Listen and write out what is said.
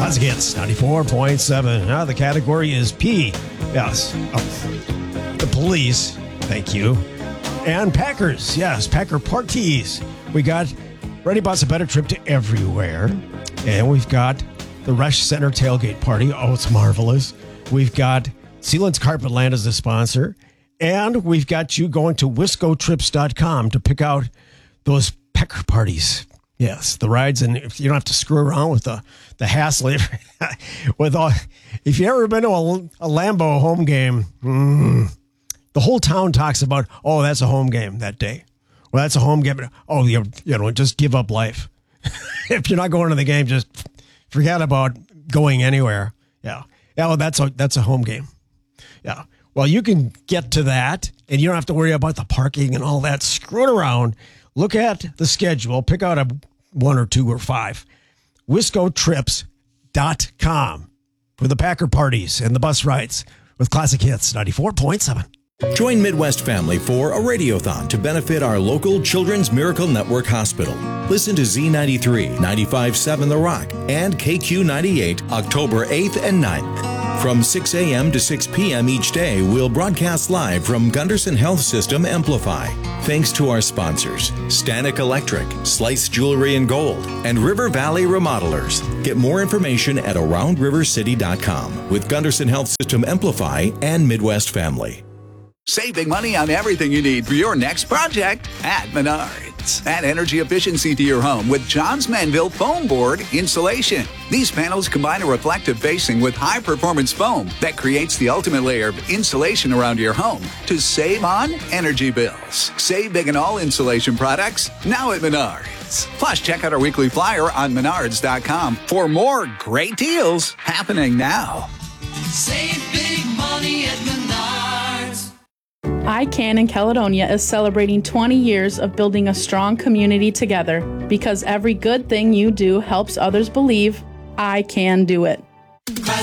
Classic Hits 94.7. The category is P. Yes. Oh. The Police. Thank you. And Packers. Yes, Packer Parties. We got Ready Bots, a better trip to everywhere. And we've got the Rush Center Tailgate Party. Oh, it's marvelous. We've got Sealands Carpetland as the sponsor. And we've got you going to wiscotrips.com to pick out those Packer parties. Yes, the rides, and if you don't have to screw around with the hassle. With all, if you've ever been to a Lambeau home game, the whole town talks about, oh, that's a home game that day. Well, that's a home game. Oh, just give up life. If you're not going to the game, just forget about going anywhere. Yeah. Yeah, well, that's a home game. Yeah. Well, you can get to that, and you don't have to worry about the parking and all that screwing around. Look at the schedule. Pick out a 1 or 2 or 5. WiscoTrips.com for the Packer parties and the bus rides with Classic Hits 94.7. Join Midwest Family for a radiothon to benefit our local Children's Miracle Network Hospital. Listen to Z93, 95.7 The Rock, and KQ98 October 8th and 9th. From 6 a.m. to 6 p.m. each day, we'll broadcast live from Gunderson Health System Amplify. Thanks to our sponsors, Stanek Electric, Slice Jewelry and Gold, and River Valley Remodelers. Get more information at AroundRiverCity.com with Gunderson Health System Amplify and Midwest Family. Save big money on everything you need for your next project at Menards. Add energy efficiency to your home with Johns Manville Foam Board Insulation. These panels combine a reflective facing with high-performance foam that creates the ultimate layer of insulation around your home to save on energy bills. Save big on all insulation products now at Menards. Plus, check out our weekly flyer on Menards.com for more great deals happening now. Save big money at Menards. ICANN in Caledonia is celebrating 20 years of building a strong community together because every good thing you do helps others believe I can do it.